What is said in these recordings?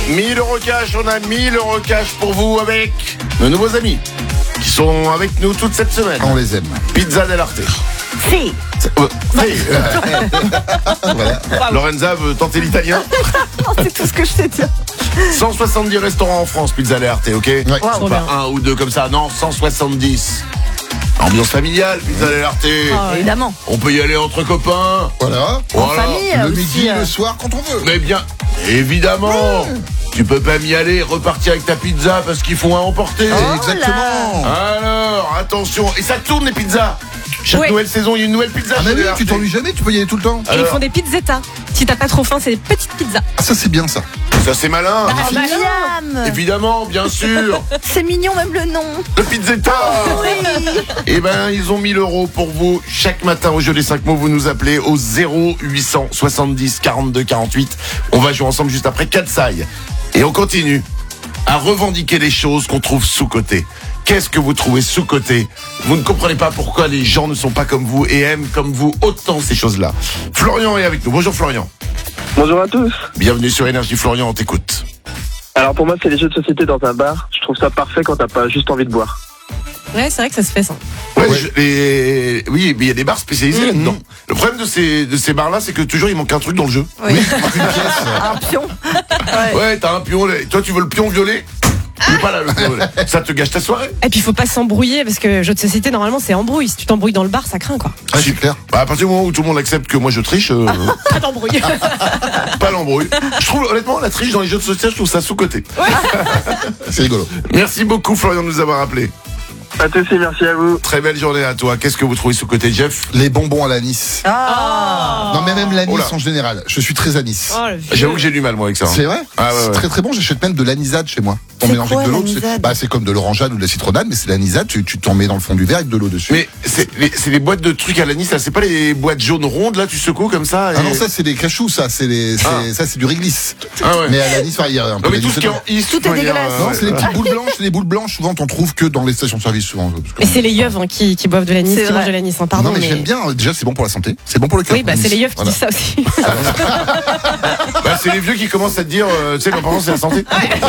1000 € cash, on a 1000 € cash pour vous avec nos nouveaux amis qui sont avec nous toute cette semaine. On les aime. Pizza dell'Arte. Si. Voilà. Lorenza veut tenter l'italien. C'est tout ce que je sais dire. 170 restaurants en France, Pizza dell'Arte, ok? Ouais. Wow. Pas un ou deux comme ça, non, 170. Ambiance familiale, Pizza dell'Arte. Évidemment. On peut y aller entre copains. Voilà. En Voilà. famille Le aussi. midi, le soir, quand on veut. Mais bien, évidemment. Tu peux pas y aller, repartir avec ta pizza parce qu'il faut à emporter. Exactement. Alors, attention. Et ça tourne les pizzas. Chaque Ouais. nouvelle saison, il y a une nouvelle pizza. Ah mais chez oui, dell'Arte. tu t'ennuies jamais, tu peux y aller tout le temps. Et ils Alors, font des pizzetta. Si t'as pas trop faim, c'est des petites pizzas. Ah ça c'est bien ça. ça c'est malin. Miam. Évidemment, bien sûr. C'est mignon même le nom. Le pizzetta. Oui. Eh ben, ils ont 1000 € pour vous. Chaque matin au jeu des 5 mots, vous nous appelez au 0870 42 48. On va jouer ensemble juste après Katsai. Et on continue à revendiquer les choses qu'on trouve sous-cotées. Qu'est-ce que vous trouvez sous-coté? Vous ne comprenez pas pourquoi les gens ne sont pas comme vous et aiment comme vous autant ces choses-là. Florian est avec nous. Bonjour Florian. Bonjour à tous. Bienvenue sur Énergie Florian, on t'écoute. Alors pour moi, c'est les jeux de société dans un bar. Je trouve ça parfait quand t'as pas juste envie de boire. Ouais, c'est vrai que ça se fait ça. Ouais, Ouais. oui, mais il y a des bars spécialisés là-dedans. Le problème de ces bars-là, c'est que toujours il manque un truc dans le jeu. Oui. Une pièce. Un pion. Ouais, t'as un pion. Toi, tu veux le pion violet? Tu veux pas là, le pion violet. Ça te gâche ta soirée. Et puis il faut pas s'embrouiller parce que jeu de société normalement c'est embrouille. Si tu t'embrouilles dans le bar, ça craint quoi. Ah c'est clair. Bah, à partir du moment où tout le monde accepte que moi je triche, Pas d'embrouille. pas l'embrouille. Je trouve honnêtement la triche dans les jeux de société, je trouve ça sous-coté. C'est rigolo. Merci beaucoup Florian de nous avoir appelé. À tous et merci à vous. Très belle journée à toi. Qu'est-ce que vous trouvez sous-coté, Jeff? Les bonbons à l'anis. Ah. Non mais même l'anis Oh là. en général. Je suis très anis. Oh, le vieux. J'avoue que j'ai du mal moi avec ça. C'est vrai. Ah, ouais, C'est ouais. très très bon. J'achète même de l'anisade chez moi. On C'est mélange quoi, avec de l'eau. l'anisade Bah c'est comme de l'orangeade ou de la citronnade, mais c'est l'anisade. Tu t'en mets dans le fond du verre avec de l'eau dessus. Mais c'est les boîtes de trucs à l'anis, là. C'est pas les boîtes jaunes rondes, là, tu secoues comme ça. Ah non, ça c'est des cachous, ça c'est ça c'est du réglisse. Ah ouais. Mais à l'anis, il y a un peu Non, mais tout d'anis ce qui est dedans. en is, Tout est de manière, dégueulasse. Non, ouais. c'est des petites boules blanches. Les boules blanches, souvent t'en trouves que dans les stations-service souvent. parce que- Et c'est les yeux qui boivent de l'anis, C'est qui mangent vrai. de l'anis. Pardon, non mais j'aime bien. Déjà c'est bon pour la santé. C'est bon pour le cœur. Oui, bah c'est les yeux qui Voilà. disent ça aussi. Bah, c'est les vieux qui commencent à te dire, tu sais, l'important c'est la santé.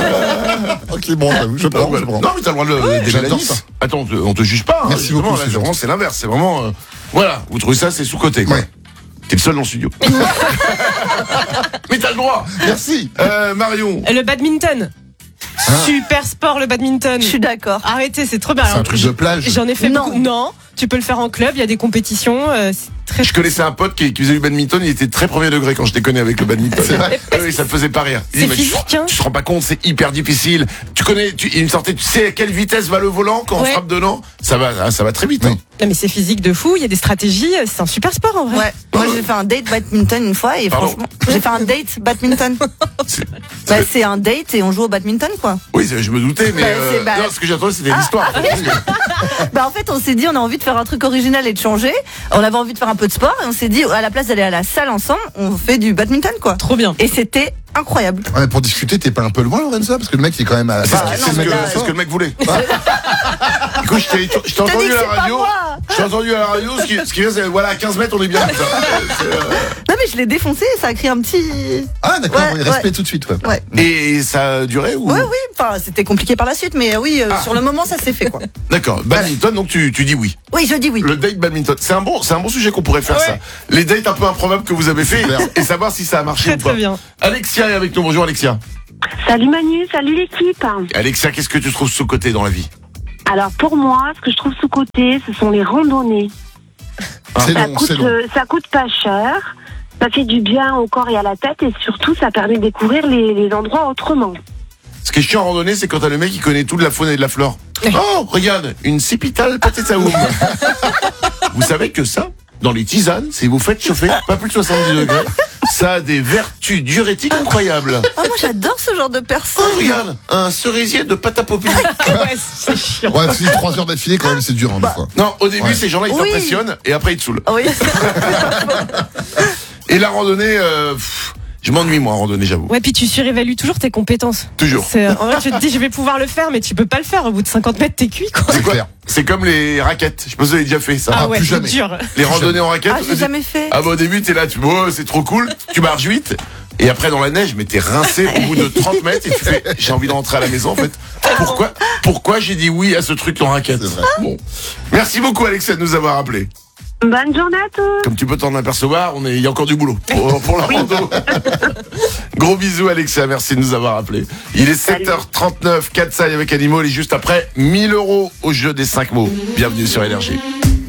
Ok bon, je prends. Non, mais t'as le droit de J'adore l'anis. ça. Attends, on te juge pas. Merci justement, beaucoup, là, c'est vraiment, gentil. c'est l'inverse. C'est vraiment, voilà. Vous trouvez ça, c'est sous-coté, quoi. Ouais. T'es le seul dans le studio. Mais t'as le droit. Merci. Marion. Le badminton. Super sport le badminton. Je suis d'accord. Arrêtez, c'est trop bien. C'est un Alors, truc de plage. J'en ai fait Non. beaucoup. Non, tu peux le faire en club, il y a des compétitions. C'est très. Je connaissais un pote qui faisait du badminton, il était très premier degré quand je t'ai connu avec le badminton. C'est vrai. Oui, ça me faisait pas rire. Il dit, C'est mais physique, hein. tu te rends pas compte, c'est hyper difficile. Il me sortait, tu sais à quelle vitesse va le volant quand on Ouais. frappe dedans? Ça va très vite. Oui. Hein. Non mais c'est physique de fou, il y a des stratégies, c'est un super sport en vrai. Ouais. Moi j'ai fait un date badminton une fois et Pardon. franchement j'ai fait un date badminton. C'est- Bah c'est un date et on joue au badminton quoi. Oui, je me doutais, mais Bah, non, ce que j'attendais c'était l'histoire. Bah en fait on s'est dit on a envie de faire un truc original et de changer. On avait envie de faire un peu de sport et on s'est dit à la place d'aller à la salle ensemble, on fait du badminton quoi. Trop bien. Et c'était incroyable. Ouais, pour discuter, t'es pas un peu loin, Lorenza, parce que le mec il est quand même à. C'est Bah, ce non, que- mais là, c'est ce que le mec voulait. Écoute, je t'ai entendu que à c'est la pas radio. moi. Je t'ai entendu à la radio. Ce qui vient, c'est voilà, à 15 mètres, on est bien. Non mais je l'ai défoncé, ça a créé un petit. Ah d'accord, Ouais, oui, respect ouais. tout de suite. Ouais. Ouais. Et ça a duré ou? Ouais oui, enfin c'était compliqué par la suite mais oui sur le moment ça s'est fait quoi. D'accord. Badminton, donc tu dis oui. Oui je dis oui. Le date badminton, c'est un bon sujet qu'on pourrait faire Ouais. ça. Les dates un peu improbables que vous avez fait Clair. et savoir si ça a marché Très ou pas. très bien. Alexia est avec nous. Bonjour Alexia. Salut Manu, salut l'équipe. Alexia, qu'est-ce que tu trouves sous-coté dans la vie? Alors pour moi, ce que je trouve sous-coté, ce sont les randonnées. C'est Ça long, coûte, c'est long. ça coûte pas cher, ça fait du bien au corps et à la tête et surtout ça permet de découvrir les endroits autrement. Ce qui est chiant en randonnée, c'est quand t'as le mec qui connaît tout de la faune et de la flore. Oh, regarde, une cipital patetaoum. Vous savez que ça, dans les tisanes, si vous faites chauffer, pas plus de 70 degrés, ça a des vertus diurétiques incroyables. Ah moi j'adore ce genre de personne. Oh, regarde, un cerisier de pâte à popiner. Ouais, c'est chiant. Ouais, si 3 heures d'affilée, quand même, c'est dur, hein, des fois. Non, au début, Ouais. ces gens-là, ils Oui. t'impressionnent et après, ils te saoulent. Ah oui. Et la randonnée, je m'ennuie, moi, en randonnée, j'avoue. Ouais, puis tu surévalues toujours tes compétences. Toujours. En vrai, tu te dis, je vais pouvoir le faire, mais tu peux pas le faire. Au bout de 50 mètres, t'es cuit, quoi. C'est quoi? clair. C'est comme les raquettes. Je sais pas si vous avez déjà fait ça. Ah ouais, plus c'est jamais. dur. Les randonnées en raquettes. Ah j'ai jamais fait. Ah bah au début t'es là, oh, c'est trop cool, tu marches vite, Et après, dans la neige, mais t'es rincé au bout de 30 mètres et tu fais, j'ai envie de rentrer à la maison, en fait. Pourquoi j'ai dit oui à ce truc en raquette? Bon. Merci beaucoup, Alexa, de nous avoir appelés. Bonne journée à tous. Comme tu peux t'en apercevoir, il y a encore du boulot pour la rando. Gros bisous, Alexa, merci de nous avoir appelés. Il est 7h39, Katsai avec Animal et juste après 1000 € au jeu des 5 mots. Bienvenue sur Énergie.